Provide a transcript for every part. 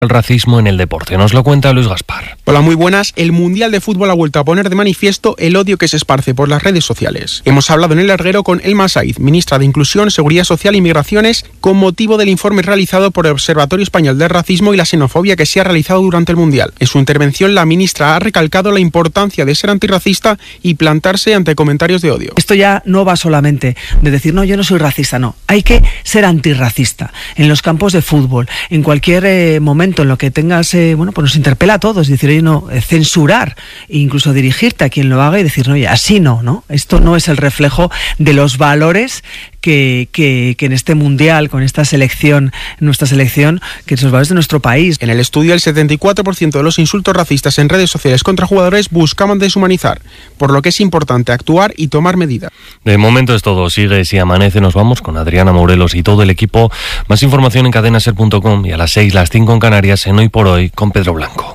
El racismo en el deporte. Nos lo cuenta Luis Gaspar. Hola, muy buenas. El Mundial de Fútbol ha vuelto a poner de manifiesto el odio que se esparce por las redes sociales. Hemos hablado en El Larguero con Elma Saiz, ministra de Inclusión, Seguridad Social y Migraciones, con motivo del informe realizado por el Observatorio Español del Racismo y la Xenofobia que se ha realizado durante el Mundial. En su intervención, la ministra ha recalcado la importancia de ser antirracista y plantarse ante comentarios de odio. Esto ya no va solamente de decir, no, yo no soy racista, no. Hay que ser antirracista en los campos de fútbol, en cualquier momento en lo que tengas, pues nos interpela a todos, decir, oye, no, censurar e incluso dirigirte a quien lo haga y decir, no, oye, así no, esto no es el reflejo de los valores que en este mundial, con esta selección, nuestra selección, que son los valores de nuestro país. En el estudio, el 74% de los insultos racistas en redes sociales contra jugadores buscaban deshumanizar, por lo que es importante actuar y tomar medidas. De momento es todo. Sigue Si Amanece. Nos vamos con Adriana Morelos y todo el equipo. Más información en cadenaser.com y a las 6, las 5 en Canarias, en Hoy por Hoy, con Pedro Blanco.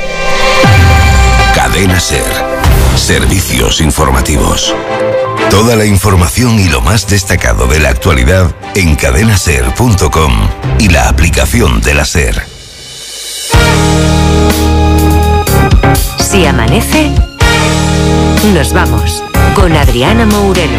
Cadena Ser. Servicios informativos. Toda la información y lo más destacado de la actualidad en cadenaser.com y la aplicación de la Ser. Si amanece, nos vamos con Adriana Morelos.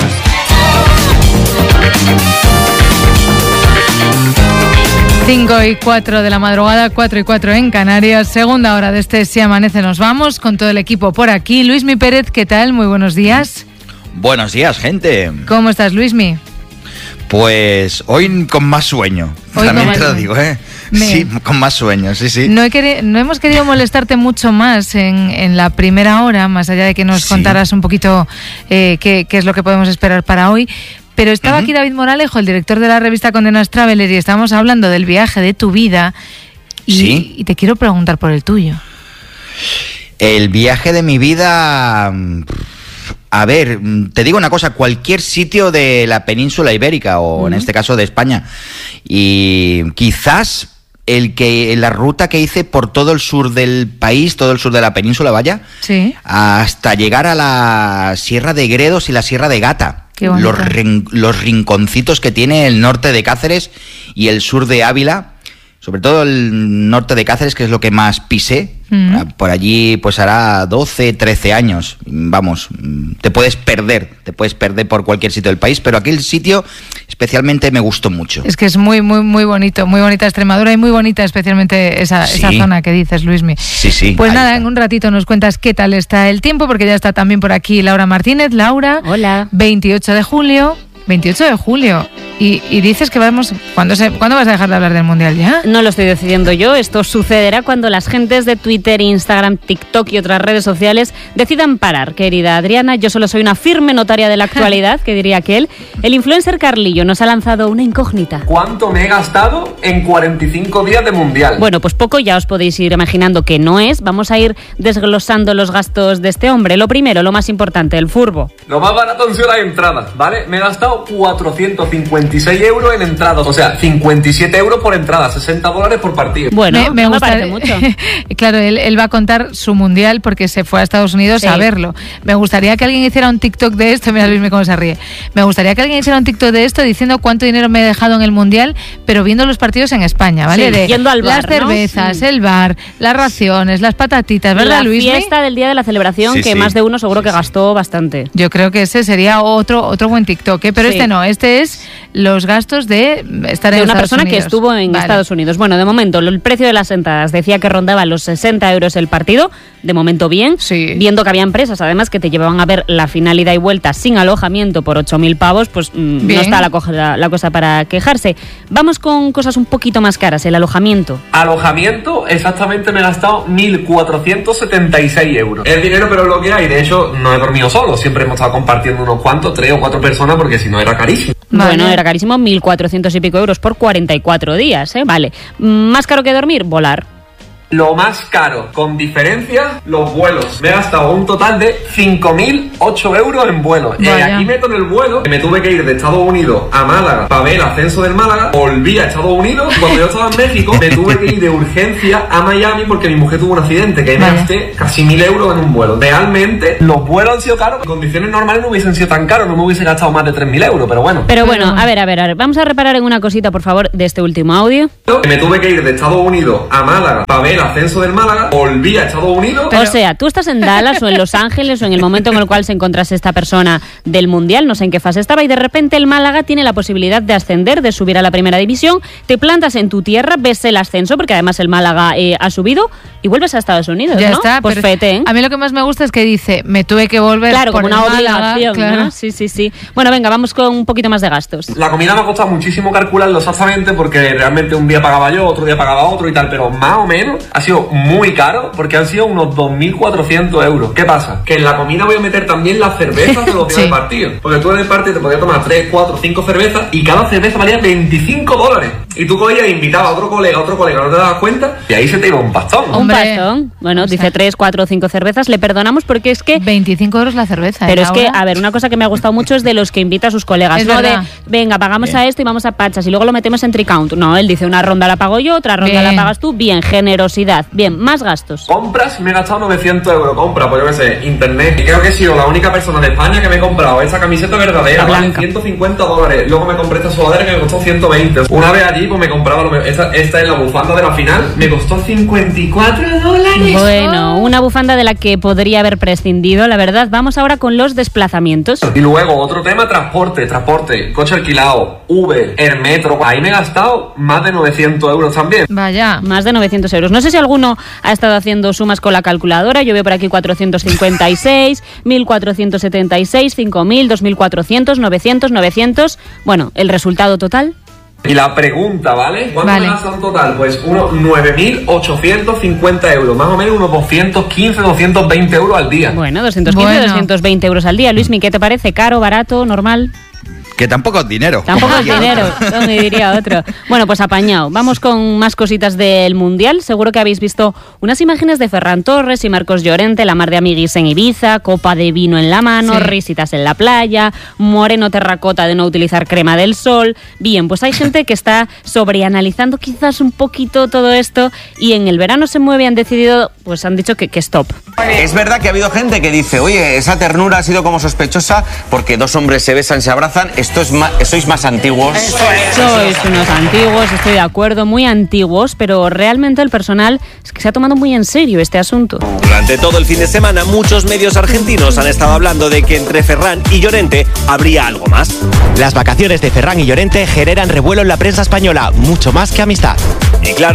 Cinco y 4 de la madrugada, 4 y 4 en Canarias. Segunda hora de este Si Amanece nos vamos con todo el equipo por aquí. Luismi Pérez, ¿qué tal? Muy buenos días. Buenos días, gente. ¿Cómo estás, Luismi? Pues hoy con más sueño. También te lo digo, ¿eh? Sí, con más sueño, sí. No hemos querido molestarte mucho más en la primera hora, más allá de que nos contaras un poquito qué es lo que podemos esperar para hoy. Pero estaba aquí David Moralejo, el director de la revista Condenas Traveler, y estábamos hablando del viaje de tu vida. Y te quiero preguntar por el tuyo. El viaje de mi vida... A ver, te digo una cosa, cualquier sitio de la península ibérica o en este caso de España, y quizás la ruta que hice por todo el sur del país, todo el sur de la península, hasta llegar a la Sierra de Gredos y la Sierra de Gata. Los rinconcitos que tiene el norte de Cáceres y el sur de Ávila, sobre todo el norte de Cáceres, que es lo que más pisé. Por allí pues hará 12, 13 años. Vamos, te puedes perder por cualquier sitio del país, pero aquel sitio especialmente me gustó mucho. Es que es muy, muy, muy bonito, muy bonita Extremadura y muy bonita especialmente esa zona que dices, Luismi. Sí. Pues nada, en un ratito nos cuentas qué tal está el tiempo, porque ya está también por aquí Laura Martínez. Laura, hola. 28 de julio. Y dices que vamos... ¿Cuándo vas a dejar de hablar del Mundial ya? No lo estoy decidiendo yo. Esto sucederá cuando las gentes de Twitter, Instagram, TikTok y otras redes sociales decidan parar. Querida Adriana, yo solo soy una firme notaria de la actualidad, que diría aquel. El influencer Carlillo nos ha lanzado una incógnita. ¿Cuánto me he gastado en 45 días de Mundial? Bueno, pues poco, ya os podéis ir imaginando que no es. Vamos a ir desglosando los gastos de este hombre. Lo primero, lo más importante, el furbo. Lo más barato han sido las entradas, ¿vale? Me he gastado 456 euros en entradas, o sea, 57 euros por entrada, $60 por partido. Bueno, me parece mucho. Claro, él va a contar su Mundial porque se fue a Estados Unidos a verlo. Me gustaría que alguien hiciera un TikTok de esto, mira Luis cómo se ríe. Me gustaría que alguien hiciera un TikTok de esto diciendo cuánto dinero me he dejado en el Mundial, pero viendo los partidos en España, ¿vale? Yendo al bar, las cervezas, el bar, las raciones, las patatitas, ¿verdad, Luis? La fiesta del día de la celebración, que más de uno seguro que gastó bastante. Yo creo que ese sería otro buen TikTok, pero este no, este es los gastos de estar en Estados Unidos. De una persona que estuvo en Estados Unidos. Bueno, de momento, el precio de las entradas decía que rondaba los 60 euros el partido. De momento bien. Viendo que había empresas, además, que te llevaban a ver la final ida y vuelta sin alojamiento por 8.000 pavos, pues no está la cosa para quejarse. Vamos con cosas un poquito más caras, el alojamiento. Alojamiento, exactamente me he gastado 1.476 euros. Es dinero, pero lo que hay. De hecho, no he dormido solo. Siempre hemos estado compartiendo unos cuantos, 3 o 4 personas, porque si no era carísimo. Bueno, era carísimo, 1.400 y pico euros por 44 días, ¿eh? Vale. ¿Más caro que dormir? Volar. Lo más caro, con diferencia, los vuelos. Me he gastado un total de 5.008 euros en vuelos. Aquí meto en el vuelo que me tuve que ir de Estados Unidos a Málaga para ver el ascenso del Málaga. Volví a Estados Unidos. Cuando yo estaba en México, me tuve que ir de urgencia a Miami porque mi mujer tuvo un accidente, que ahí me gasté casi 1.000 euros en un vuelo. Realmente, los vuelos han sido caros. En condiciones normales no hubiesen sido tan caros, no me hubiese gastado más de 3.000 euros, pero bueno. Pero bueno, a ver, vamos a reparar en una cosita, por favor, de este último audio. Me tuve que ir de Estados Unidos a Málaga para ver el ascenso del Málaga. Volví a Estados Unidos. O sea, tú estás en Dallas o en Los Ángeles o en el momento en el cual se encontrase esta persona del Mundial, no sé en qué fase estaba, y de repente el Málaga tiene la posibilidad de ascender, de subir a la primera división, te plantas en tu tierra, ves el ascenso, porque además el Málaga ha subido, y vuelves a Estados Unidos, ya ¿no? Está, pues fete, ¿eh? A mí lo que más me gusta es que dice, me tuve que volver claro, por como una Málaga, obligación, claro. ¿no? Sí. Bueno, venga, vamos con un poquito más de gastos. La comida me ha costado muchísimo calcularlo exactamente, porque realmente un día pagaba yo, otro día pagaba otro y tal, pero más o menos ha sido muy caro, porque han sido unos 2.400 euros. ¿Qué pasa? Que en la comida voy a meter también las cervezas de los días del partido, porque tú en el partido te podías tomar 3, 4, 5 cervezas y cada cerveza valía $25. Y tú cogías e invitabas a otro colega, no te dabas cuenta, y ahí se te iba un pastón. Un pastón. Bueno, dice 3, 4, 5 cervezas, le perdonamos porque es que 25 euros la cerveza. Pero es que, a ver, una cosa que me ha gustado mucho es de los que invita a sus colegas, es no verdad. de, venga, pagamos a esto y vamos a Pachas y luego lo metemos en tricount. No, él dice, una ronda la pago yo, otra ronda la pagas tú. Bien, generosidad. Bien, más gastos. Compras, me he gastado 900 euros. Compra, pues yo qué sé, internet. Y creo que he sido la única persona de España que me he comprado esa camiseta verdadera, vale $150. Luego me compré esta sudadera que me costó 120. Una vez allí, pues me compraba esta es la bufanda de la final, me costó $54. Bueno, una bufanda de la que podría haber prescindido, la verdad. Vamos ahora con los desplazamientos. Y luego, otro tema, transporte, coche alquilado, Uber, el metro. Ahí me he gastado más de 900 euros también. Vaya. Más de 900 euros. No sé si alguno ha estado haciendo sumas con la calculadora. Yo veo por aquí 456, 1.476, 5.000, 2.400, 900. Bueno, el resultado total. Y la pregunta, ¿vale? ¿Cuánto me gasta en total? Pues unos 9.850 euros, más o menos unos 215, 220 euros al día. Bueno, 215, 220 euros al día. Luismi, ¿qué te parece? ¿Caro, barato, normal? Que tampoco es dinero. Tampoco es dinero, no me diría otro. Bueno, pues apañado. Vamos con más cositas del Mundial. Seguro que habéis visto unas imágenes de Ferran Torres y Marcos Llorente, la mar de amiguis en Ibiza, copa de vino en la mano, risitas en la playa, moreno terracota de no utilizar crema del sol. Bien, pues hay gente que está sobreanalizando quizás un poquito todo esto y en el verano se mueve, han decidido, pues han dicho que stop. Es verdad que ha habido gente que dice, oye, esa ternura ha sido como sospechosa porque dos hombres se besan, se abrazan. Sois más antiguos. Sois unos antiguos, estoy de acuerdo, muy antiguos, pero realmente el personal es que se ha tomado muy en serio este asunto. Durante todo el fin de semana, muchos medios argentinos han estado hablando de que entre Ferran y Llorente habría algo más. Las vacaciones de Ferran y Llorente generan revuelo en la prensa española, mucho más que amistad. Y claro,